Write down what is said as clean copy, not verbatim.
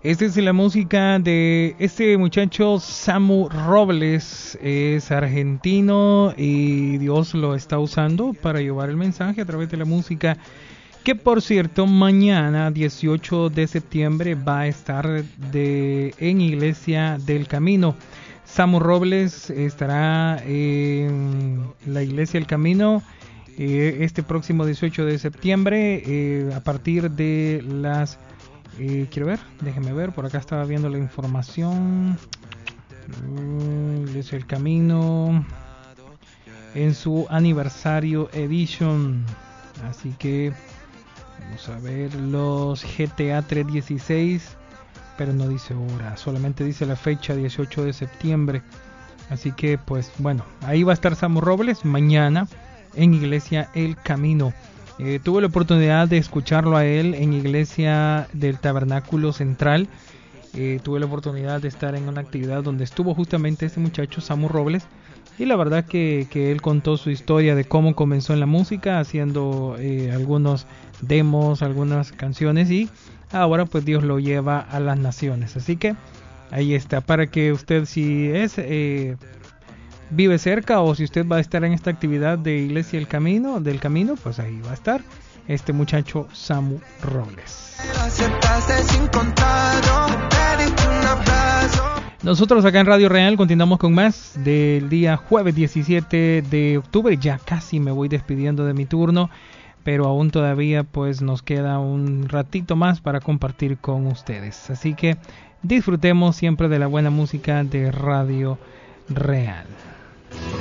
Esta es la música de este muchacho Samu Robles. Es argentino y Dios lo está usando para llevar el mensaje a través de la música. Que por cierto, mañana 18 de septiembre va a estar en Iglesia del Camino. Samu Robles estará en la Iglesia del Camino este próximo 18 de septiembre a partir de las... quiero ver, déjeme ver, por acá estaba viendo la información. Iglesia del Camino en su aniversario edition. Así que vamos a ver los GTA 316, pero no dice hora, solamente dice la fecha 18 de septiembre. Así que pues bueno, ahí va a estar Samu Robles mañana en Iglesia El Camino. Tuve la oportunidad de escucharlo a él en Iglesia del Tabernáculo Central. Tuve la oportunidad de estar en una actividad donde estuvo justamente este muchacho Samu Robles. Y la verdad que él contó su historia de cómo comenzó en la música, haciendo algunos demos, algunas canciones, y ahora pues Dios lo lleva a las naciones. Así que ahí está, para que usted, si es vive cerca o si usted va a estar en esta actividad de Iglesia del Camino, pues ahí va a estar este muchacho Samu Robles. Nosotros acá en Radio Real continuamos con más del día jueves 17 de octubre. Ya casi me voy despidiendo de mi turno, pero aún todavía pues nos queda un ratito más para compartir con ustedes. Así que disfrutemos siempre de la buena música de Radio Real.